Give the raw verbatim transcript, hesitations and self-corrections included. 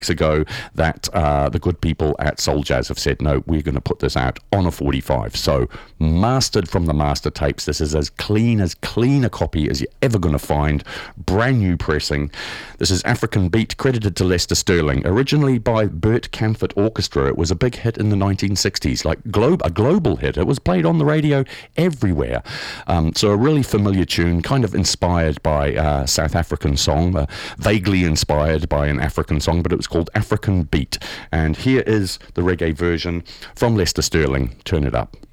ago that uh, the good people at Soul Jazz have said, no, we're going to put this out on a forty-five. So mastered from the master tapes. This is as clean, as clean a copy as you're ever going to find. Brand new pressing. This is African Beat, credited to Lester Sterling. Originally by Bert Camford Orchestra. It was a big hit in the nineteen sixties, like globe, a global hit. It was played on the radio everywhere. Um, so a really familiar tune, kind of inspired by a South African song, uh, vaguely inspired by an African song, but it was called African Beat. And here is the reggae version from Lester Sterling. Turn it up.